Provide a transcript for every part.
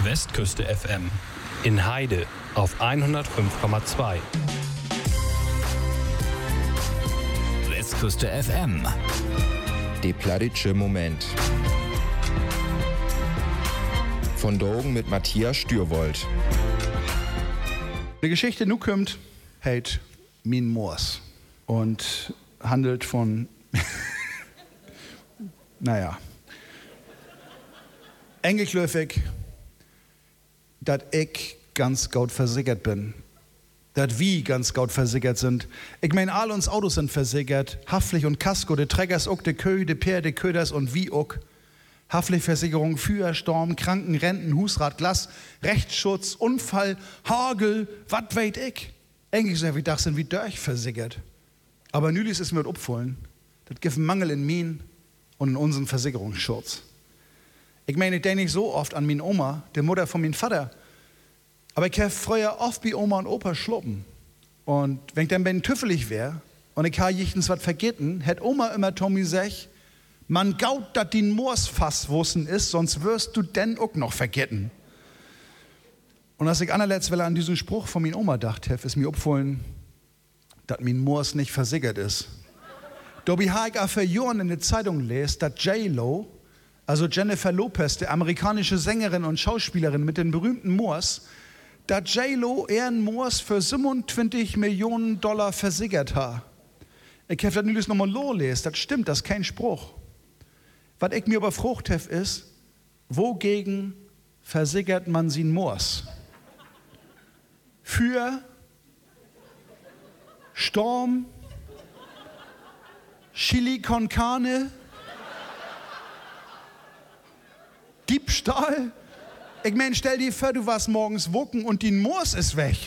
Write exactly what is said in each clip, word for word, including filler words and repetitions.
Westküste F M. In Heide auf hundertfünf Komma zwei. Westküste F M. Der plattitsche Moment. Von Dogen mit Matthias Stürwold. Die Geschichte nu kommt, hält min Moors und handelt von, naja, engelklöfig, dass ich ganz gut versichert bin. Dass wir ganz gut versichert sind. Ich meine, all uns Autos sind versichert. Haftpflicht und Kasko, die Trägers auch, die Kö, die Pär, die Köders und wie auch. Haftpflichtversicherung, Feuer, Sturm, Kranken, Renten, Husrat, Glas, Rechtsschutz, Unfall, Hagel, wat weet ich. Eigentlich sind wir das sind wie durchversichert. Aber nülis ist mir das opfallen. Das gibt einen Mangel in mir und in unserem Versicherungsschutz. Ich meine, ich denke nicht so oft an meine Oma, die Mutter von meinem Vater. Aber ich habe früher oft bei Oma und Opa schluppen. Und wenn ich dann bei tüffelig wäre und ich habe jichtens was vergessen, hätte Oma immer Tommy gesagt, man gaut, dass die Moors wussen ist, sonst wirst du denn auch noch vergessen. Und als ich allerletzt Welle an diesen Spruch von meiner Oma dachte, ist mir aufgefallen, dass mein Moors nicht versickert ist. Dabei habe ich auch für Jahren in der Zeitung gelesen, dass J-Lo, also Jennifer Lopez, die amerikanische Sängerin und Schauspielerin mit den berühmten Moors, dass J-Lo ihren Moors für siebenundzwanzig Millionen Dollar versickert hat. Ich habe das nämlich nochmal lesen, das stimmt, das ist kein Spruch. Was ich mir aber gefragt habe, ist, wogegen versickert man sin Moors? Für Sturm, Chili con Carne, Diebstahl? Ich meine, stell dir vor, du warst morgens wucken und die Moors ist weg.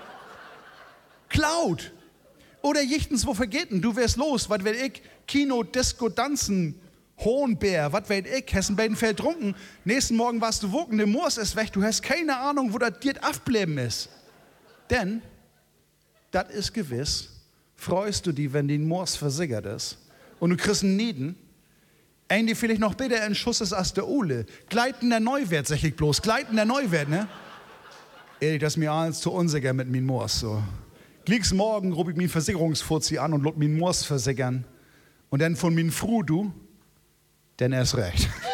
Klaut. Oder jichtens wo vergeten, du wärst los, was weiß ich, Kino, Disco, Tanzen, Hohenbär, was weiß ich, hast ein beiden Feld trunken, nächsten Morgen warst du wucken, der Moors ist weg, du hast keine Ahnung, wo das dir abgeblieben ist. Denn, das ist gewiss, freust du dich, wenn die Moors versickert ist und du kriegst einen Nieden, ein, die vielleicht noch besser ein Schuss ist als der Ole. Gleitender Neuwert, sag ich bloß. Gleitender Neuwert, ne? Ehrlich, das ist mir alles zu unsicher mit min Moors, so. Glieks morgen ruf ich min Versicherungsfuzzi an und lot min Moors versichern. Und dann von min Fru, du, denn erst recht.